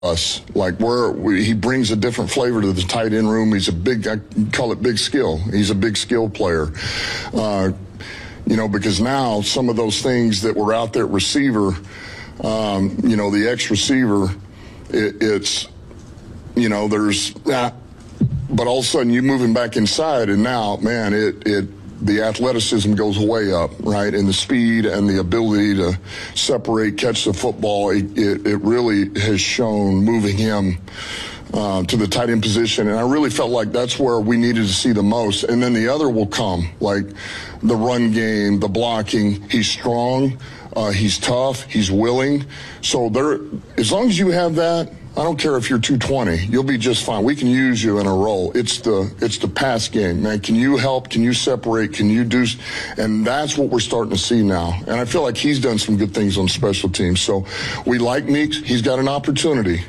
us. Like he brings a different flavor to the tight end room. He's I call it big skill. He's a big skill player. Because now some of those things that were out there at receiver, the ex-receiver, it's there's that. But all of a sudden you move him back inside, and now, man, the athleticism goes way up, right? And the speed and the ability to separate, catch the football, it really has shown moving him to the tight end position. And I really felt like that's where we needed to see the most. And then the other will come, like the run game, the blocking. He's strong, he's tough, he's willing. So as long as you have that, I don't care if you're 220. You'll be just fine. We can use you in a role. It's the pass game, man. Can you help? Can you separate? Can you do? And that's what we're starting to see now. And I feel like he's done some good things on special teams. So we like Meeks. He's got an opportunity.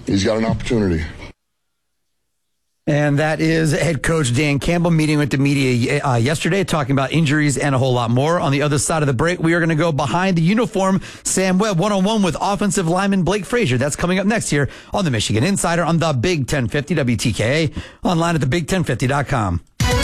And that is head coach Dan Campbell meeting with the media yesterday, talking about injuries and a whole lot more. On the other side of the break, we are going to go behind the uniform. Sam Webb one-on-one with offensive lineman Blake Frazier. That's coming up next here on the Michigan Insider on the Big 1050 WTKA, online at thebig1050.com.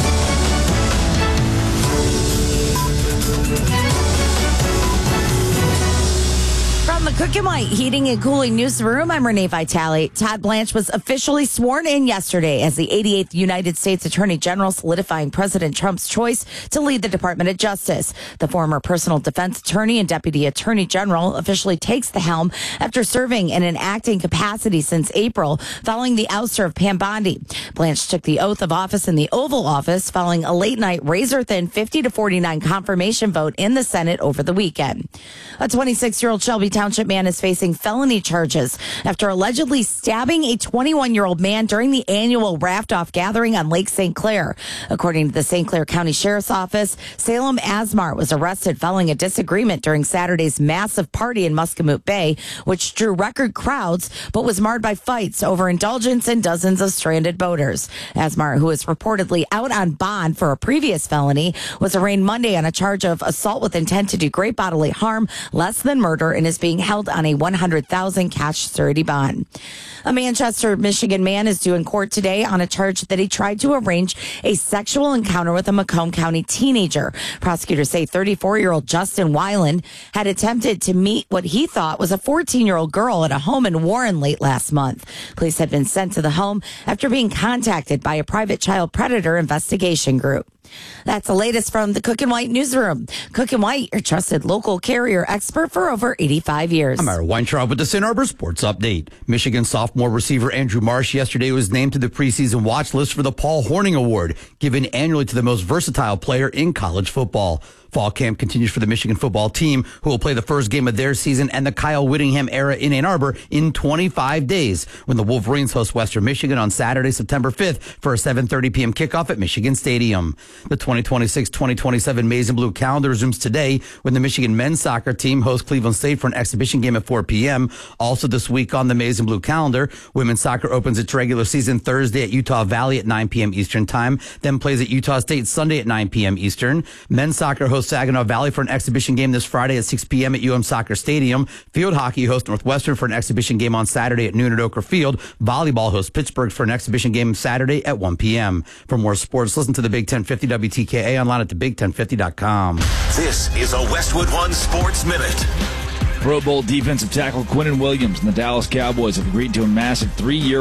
Cook and White Heating and Cooling Newsroom. I'm Renee Vitale. Todd Blanche was officially sworn in yesterday as the 88th United States Attorney General, solidifying President Trump's choice to lead the Department of Justice. The former personal defense attorney and deputy attorney general officially takes the helm after serving in an acting capacity since April, following the ouster of Pam Bondi. Blanche took the oath of office in the Oval Office following a late-night razor-thin 50-49 confirmation vote in the Senate over the weekend. A 26-year-old Shelby Township man is facing felony charges after allegedly stabbing a 21-year-old man during the annual Raft-Off gathering on Lake St. Clair. According to the St. Clair County Sheriff's Office, Salem Asmar was arrested following a disagreement during Saturday's massive party in Muscatine Bay, which drew record crowds but was marred by fights over indulgence and dozens of stranded boaters. Asmar, who is reportedly out on bond for a previous felony, was arraigned Monday on a charge of assault with intent to do great bodily harm, less than murder, and is being held on a $100,000 cash surety bond. A Manchester, Michigan man is due in court today on a charge that he tried to arrange a sexual encounter with a Macomb County teenager. Prosecutors say 34-year-old Justin Weiland had attempted to meet what he thought was a 14-year-old girl at a home in Warren late last month. Police had been sent to the home after being contacted by a private child predator investigation group. That's the latest from the Cook and White newsroom. Cook and White, your trusted local carrier expert for over 85 years. I'm Ira Weintraub with the Ann Arbor Sports Update. Michigan sophomore receiver Andrew Marsh yesterday was named to the preseason watch list for the Paul Hornung Award, given annually to the most versatile player in college football. Fall camp continues for the Michigan football team, who will play the first game of their season and the Kyle Whittingham era in Ann Arbor in 25 days, when the Wolverines host Western Michigan on Saturday, September 5th for a 7:30 p.m. kickoff at Michigan Stadium. The 2026-2027 Maize and Blue calendar resumes today when the Michigan men's soccer team hosts Cleveland State for an exhibition game at 4 p.m. Also this week on the Maize and Blue calendar, women's soccer opens its regular season Thursday at Utah Valley at 9 p.m. Eastern Time, then plays at Utah State Sunday at 9 p.m. Eastern. Men's soccer hosts Saginaw Valley for an exhibition game this Friday at 6 p.m. at UM Soccer Stadium. Field hockey hosts Northwestern for an exhibition game on Saturday at noon at Oker Field. Volleyball hosts Pittsburgh for an exhibition game Saturday at 1 p.m. For more sports, listen to the Big 1050 WTKA online at thebig1050.com. This is a Westwood One Sports Minute. Pro Bowl defensive tackle Quinnen Williams and the Dallas Cowboys have agreed to a massive 3-year,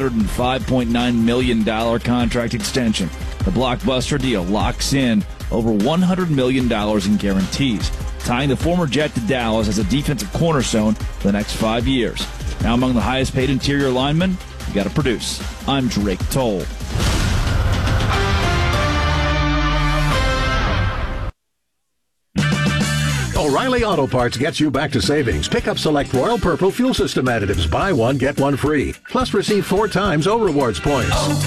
$105.9 million contract extension. The blockbuster deal locks in over $100 million in guarantees, tying the former Jet to Dallas as a defensive cornerstone for the next 5 years. Now among the highest paid interior linemen, you got to produce. I'm Drake Toll. O'Reilly Auto Parts gets you back to savings. Pick up select Royal Purple fuel system additives. Buy one, get one free. Plus receive 4 times O-Rewards points.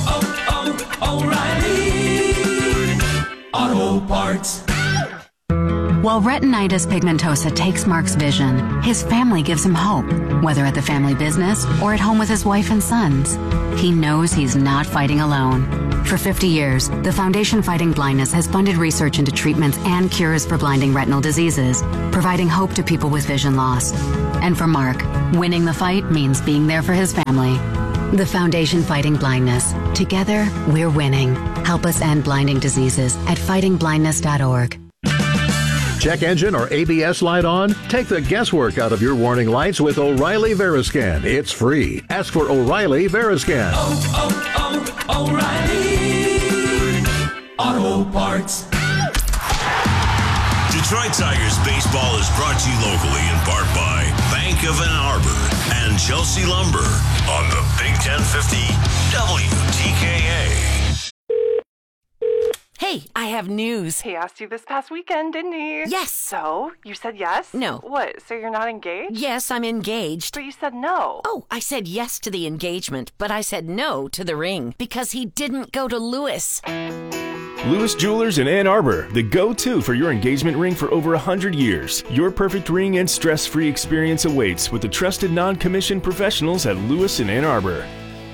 O'Reilly Auto Parts. While retinitis pigmentosa takes Mark's vision, his family gives him hope, whether at the family business or at home with his wife and sons. He knows he's not fighting alone. For 50 years, the Foundation Fighting Blindness has funded research into treatments and cures for blinding retinal diseases, providing hope to people with vision loss. And for Mark, winning the fight means being there for his family. The Foundation Fighting Blindness. Together, we're winning. Help us end blinding diseases at fightingblindness.org. Check engine or ABS light on? Take the guesswork out of your warning lights with O'Reilly Veriscan. It's free. Ask for O'Reilly Veriscan. O'Reilly Auto Parts. Detroit Tigers baseball is brought to you locally in part by Bank of Ann Arbor and Chelsea Lumber on the Big 1050 WTKA. Hey, I have news. He asked you this past weekend, didn't he? Yes. So, you said yes? No. What, so you're not engaged? Yes, I'm engaged. But you said no. Oh, I said yes to the engagement, but I said no to the ring because he didn't go to Lewis. Lewis Jewelers in Ann Arbor, the go-to for your engagement ring for over 100 years. Your perfect ring and stress-free experience awaits with the trusted non-commissioned professionals at Lewis in Ann Arbor.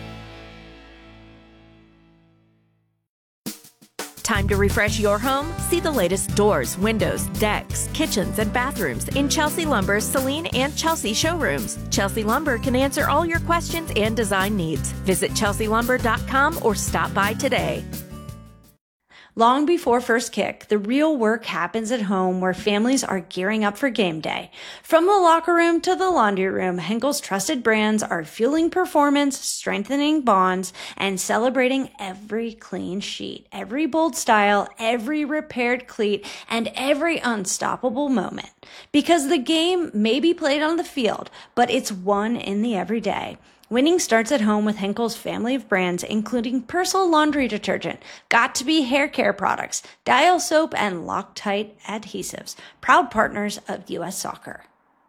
Time to refresh your home? See the latest doors, windows, decks, kitchens, and bathrooms in Chelsea Lumber's Celine and Chelsea showrooms. Chelsea Lumber can answer all your questions and design needs. Visit chelsealumber.com or stop by today. Long before first kick, the real work happens at home where families are gearing up for game day. From the locker room to the laundry room, Henkel's trusted brands are fueling performance, strengthening bonds, and celebrating every clean sheet, every bold style, every repaired cleat, and every unstoppable moment. Because the game may be played on the field, but it's won in the everyday. Winning starts at home with Henkel's family of brands, including Persil laundry detergent, Got2b hair care products, Dial soap, and Loctite adhesives, proud partners of U.S. Soccer.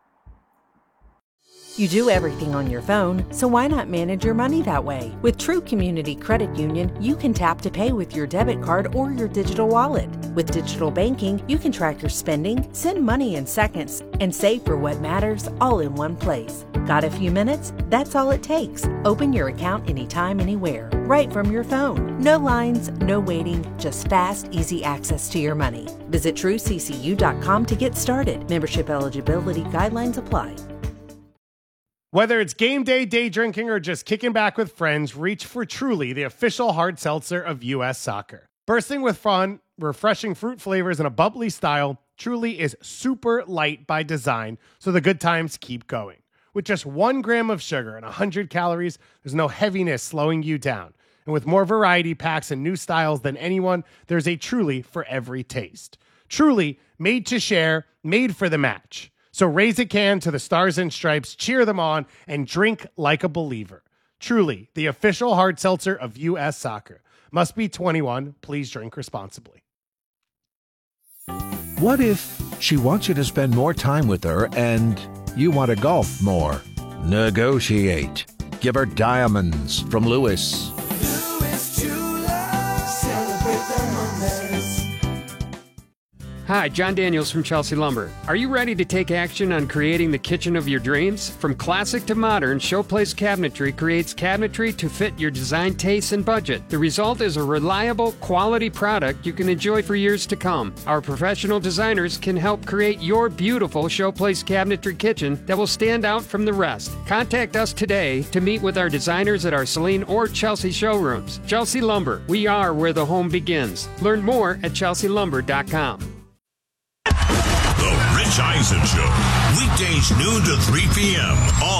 You do everything on your phone, so why not manage your money that way? With True Community Credit Union, you can tap to pay with your debit card or your digital wallet. With digital banking, you can track your spending, send money in seconds, and save for what matters all in one place. Got a few minutes? That's all it takes. Open your account anytime, anywhere, right from your phone. No lines, no waiting, just fast, easy access to your money. Visit TrueCCU.com to get started. Membership eligibility guidelines apply. Whether it's game day, day drinking, or just kicking back with friends, reach for Truly, the official hard seltzer of U.S. Soccer. Bursting with fun, refreshing fruit flavors, and a bubbly style, Truly is super light by design, so the good times keep going. With just 1 gram of sugar and 100 calories, there's no heaviness slowing you down. And with more variety packs and new styles than anyone, there's a Truly for every taste. Truly, made to share, made for the match. So raise a can to the Stars and Stripes, cheer them on, and drink like a believer. Truly, the official hard seltzer of U.S. Soccer. Must be 21. Please drink responsibly. What if she wants you to spend more time with her and you want to golf more? Negotiate. Give her diamonds from Lewis. Hi, John Daniels from Chelsea Lumber. Are you ready to take action on creating the kitchen of your dreams? From classic to modern, Showplace Cabinetry creates cabinetry to fit your design tastes and budget. The result is a reliable, quality product you can enjoy for years to come. Our professional designers can help create your beautiful Showplace Cabinetry kitchen that will stand out from the rest. Contact us today to meet with our designers at our Celine or Chelsea showrooms. Chelsea Lumber, we are where the home begins. Learn more at chelsealumber.com. The Rich Eisen Show, weekdays noon to 3 p.m.